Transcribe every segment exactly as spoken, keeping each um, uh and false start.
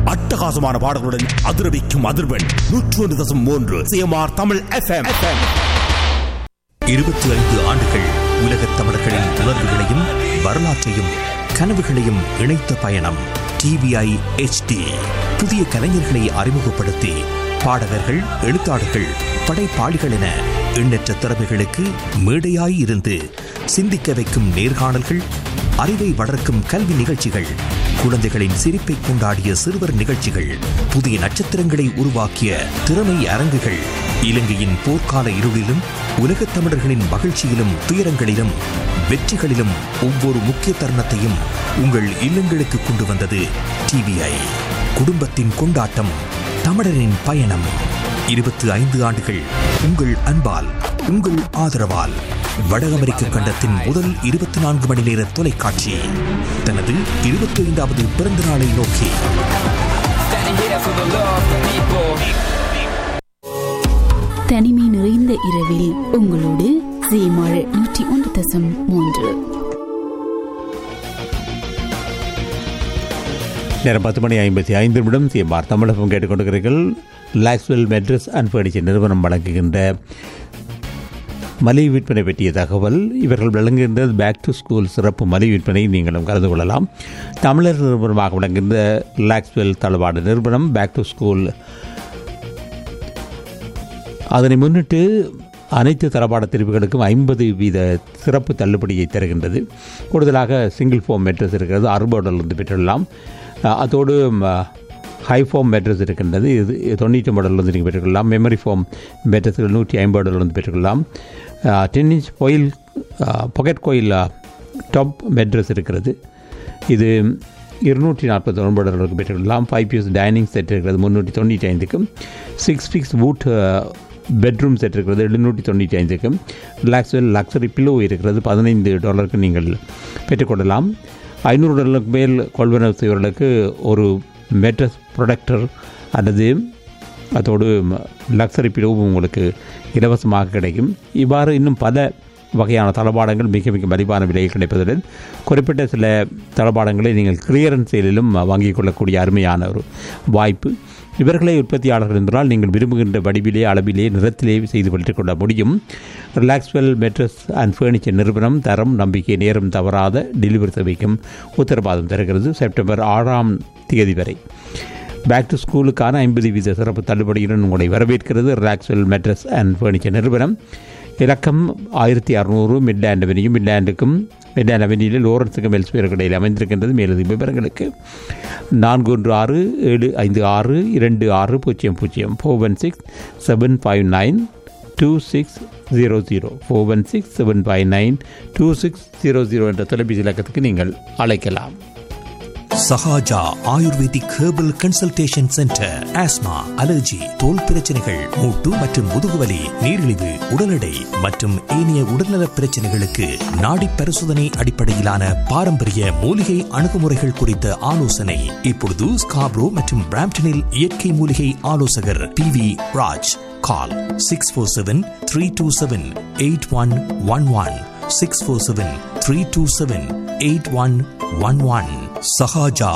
அட்டகாசமான பாடல்களுடன் அதிரவிக்கும் அதிர்வெண் நூற்று ஒன்று தசம் மூன்று சிஎம்ஆர் தமிழ் எஃப்எம். இருபத்தி ஐந்து ஆண்டுகள் உலகத் தமிழர்களின் உணர்வுகளையும் வரலாற்றையும் கனவுகளையும் இணைத்த பயணம் டிவிஐ எச்டி. புதிய கலைஞர்களை அறிமுகப்படுத்தி பாடகர்கள், எழுத்தாளர்கள், படைப்பாளிகள் என எண்ணற்ற திறமைகளுக்கு மேடையாய் இருந்து சிந்திக்க வைக்கும் நேர்காணல்கள், அறிவை வளர்க்கும் கல்வி நிகழ்ச்சிகள், குழந்தைகளின் சிரிப்பை கொண்டாடிய சிறுவர் நிகழ்ச்சிகள், புதிய நட்சத்திரங்களை உருவாக்கிய திறமை அரங்குகள், இலங்கையின் போர்க்கால இருளிலும் உலகத் தமிழர்களின் மகிழ்ச்சியிலும் துயரங்களிலும் வெற்றிகளிலும் ஒவ்வொரு முக்கிய தருணத்தையும் உங்கள் இல்லங்களுக்கு கொண்டு வந்தது டிவிஐ. குடும்பத்தின் கொண்டாட்டம், தமிழரின் பயணம். இருபத்தி ஐந்து ஆண்டுகள் உங்கள் அன்பால், உங்கள் ஆதரவால் வட அமெரிக்க கண்டத்தின் முதல் இருபத்தி நான்கு மணி நேர தொலைக்காட்சி தனது இருபத்தி ஐந்தாவது பிறந்த நாளை நோக்கி தனிமை நிறைந்த இரவில் உங்களோடு சீமாழ் நூற்றி ஒன்று தசம் மூன்று. நேரம் பத்து மணி ஐம்பத்தி ஐந்து நிமிடம். சிஎம்ஆர் தமிழகம் கேட்டுக்கொண்டிருக்கிறீர்கள். லாக்ஸ்வெல் மெட்ரஸ் அண்ட் ஃபர்னிச்சர் நிறுவனம் வழங்குகின்ற மலிவு விற்பனை பற்றிய தகவல். இவர்கள் வழங்குகின்ற பேக் டு ஸ்கூல் சிறப்பு மலிவு விற்பனை நீங்களும் கலந்து கொள்ளலாம். தமிழர் நிறுவனமாக வழங்குகின்ற லாக்ஸ்வெல் தளவாட நிறுவனம் பேக் டு ஸ்கூல், அதனை முன்னிட்டு அனைத்து தளபாட தெரிவுகளுக்கும் ஐம்பது வீத சிறப்பு தள்ளுபடியை தருகின்றது. கூடுதலாக சிங்கிள் ஃபோம் மெட்ரஸ் இருக்கிறது, அறுபது டாலர் பெற்றுள்ளலாம். அதோடு ஹை ஃபோம் மெட்ரஸ் இருக்கின்றது, இது தொண்ணூற்றி ஒன்பது டாலர் நீங்கள் பெற்றுக்கொள்ளலாம். மெமரி ஃபோம் மெட்ரஸ்கள் நூற்றி ஐம்பது டாலர் வந்து பெற்றுக்கொள்ளலாம். டென் இன்ச் கோயில் பாக்கெட் கோயில் டாப் மெட்ரஸ் இருக்கிறது, இது இருநூற்றி நாற்பத்தி ஒன்பது டாலருக்கு பெற்றுக்கொள்ளலாம். ஃபைவ் பீஸ் டைனிங் செட் இருக்கிறது முந்நூற்றி தொண்ணூற்றி ஐந்துக்கும். Six fix Wood bedroom set இருக்கிறது எழுநூற்றி தொண்ணூற்றி ஐந்துக்கும். லாக்ஸ்வெல் லக்ஸரி பில்லோ இருக்கிறது பதினைந்து டாலருக்கு நீங்கள் பெற்றுக்கொள்ளலாம். ஐநூறு டாலருக்கு மேல் கொள்வனவு செய்வர்களுக்கு ஒரு மெட்ரஸ் ப்ரொடக்டர் அல்லது அதோடு லக்ஸரி பில்லோவும் உங்களுக்கு இலவசமாக கிடைக்கும். இவ்வாறு இன்னும் பல வகையான தளபாடங்கள் மிக மிக மலிவான விலையில் கிடைப்பதுடன் குறிப்பிட்ட சில தளபாடங்களை நீங்கள் கிளியரன்ஸ் சேலிலும் வாங்கிக் கொள்ளக்கூடிய அருமையான ஒரு வாய்ப்பு. இவர்களை உற்பத்தியாளர்கள் என்றால் நீங்கள் விரும்புகின்ற வடிவிலே, அளவிலே, நிறத்திலே செய்து பெற்றுக்கொள்ள முடியும். ரிலாக்ஸ்வெல் மெட்ரஸ் அண்ட் ஃபர்னிச்சர் நிறுவனம் தரம், நம்பிக்கை, நேரம் தவறாத டெலிவரி சேவைக்கும் உத்தரவாதம் தருகிறது. செப்டம்பர் ஆறாம் தேதி வரை பேக் டு ஸ்கூலுக்கான ஐம்பது வீத சிறப்பு தள்ளுபடியுடன் உங்களை வரவேற்கிறது ரிலாக்ஸ்வெல் மெட்ரஸ் அண்ட் ஃபர்னிச்சர் நிறுவனம். இலக்கம் ஆயிரத்தி அறுநூறு மிட்லேண்ட் அவென்யூ, மிட்லேண்டுக்கும் மிட்லேண்ட் அவென்யூவில் லோரன்ஸுக்கும் எல்ஸ்பியருக்கு இடையில் அமைந்திருக்கின்றது. மேலதிக விவரங்களுக்கு நான்கு ஒன்று ஆறு ஏழு ஐந்து ஆறு இரண்டு ஆறு பூஜ்ஜியம் பூஜ்ஜியம் four one six seven five nine two six zero zero four one six seven five nine two six zero zero என்ற தொலைபேசி இலக்கத்துக்கு நீங்கள் அழைக்கலாம். Sahaja ayurvedic herbal consultation centre. Asthma, allergy, தோல் பிரச்சனைகள், மூட்டு மற்றும் முதுகுவலி, நீரிழிவு, உடல் எடை மற்றும் ஏனைய உடல்நல பிரச்சனைகளுக்கு நாடி பரிசோதனை அடிப்படையிலான பாரம்பரிய மூலிகை அணுகுமுறைகள் குறித்த ஆலோசனை இப்பொழுது ஸ்காப்ரோ மற்றும் பிராம்டனில் இயற்கை மூலிகை ஆலோசகர் பி வி ராஜ். கால் six four seven three two seven eight one one one six four seven three two seven eight one one one. Sahaja.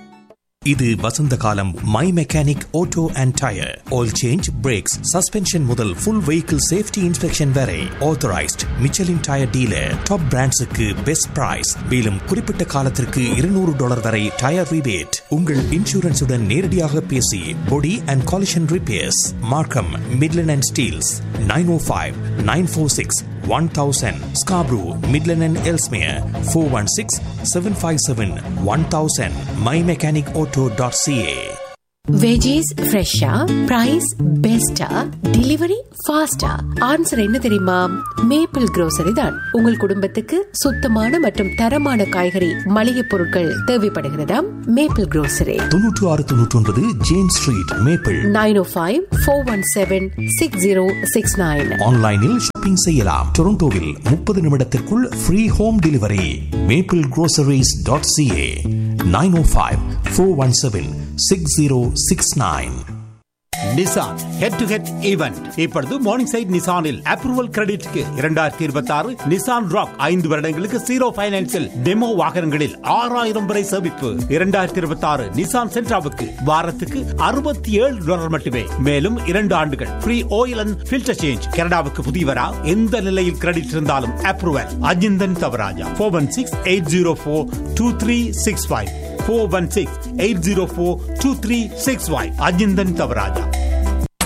இது வசந்த காலம். My mechanic auto and tyre, oil change, breaks, suspension முதல் full vehicle safety inspection வரை authorised Michelin tyre dealer. Top பிராண்ட்ஸுக்கு best price. மேலும் குறிப்பிட்ட காலத்திற்கு இருநூறு dollar வரை tyre rebate. உங்கள் இன்சூரன்ஸுடன் நேரடியாக பேசி பொடி அண்ட் காலிஷன் ரிப்பேர்ஸ். மார்க்கம், Midland and Steeles. Nine O five nine four six one thousand. Scarborough, Midland and Ellesmere four one six seven five seven one thousand. my mechanic auto dot c a. Veggies ஃப்ரெஷ்ஷா, price பெஸ்டா, delivery ஃபாஸ்டா? Answer என்ன தெரியுமா? Maple grocery தான். உங்கள் குடும்பத்துக்கு சுத்தமான மற்றும் தரமான காய்கறி மளிகை பொருட்கள் தேவைப்படுகிறதா? Maple grocery. தொன்னூற்று ஆறு தொன்னூற்றி ஒன்பது ஜேம்ஸ் ஸ்ட்ரீட், மேப்பிள். நைன் ஓ five four one seven six zero six nine. ஆன்லைனில் ஷாப்பிங் செய்யலாம். டொரண்டோவில் முப்பது நிமிடத்திற்குள் free home delivery. Maple groceries dot c a. Nine O five four one seven six zero six nine. Nissan head to head event இப்பொழுது morning side நிசானில் approval கிரெடிட்க்கு இரண்டாயிரத்தி இருபத்தி ஆறு Nissan rock ஐந்து வருடங்களுக்கு ஜீரோ பைனான்சில் டெமோ வாகனங்களில் ஆறாயிரம் வரை சேமிப்பு. இரண்டாயிரத்தி இருபத்தி ஆறு நிசான் சென்ட்ராவுக்கு வாரத்துக்கு அறுபத்தி ஏழு டாலர் மட்டுமே. மேலும் இரண்டு ஆண்டுகள் free oil and filter change. கனடாவுக்கு புதியவரா எந்த நிலையில் கிரெடிட் இருந்தாலும் approval. Ajinthan Thavaraja four one six eight zero four two three six five four one six eight zero four two three six five. Ajinthan Thavaraja.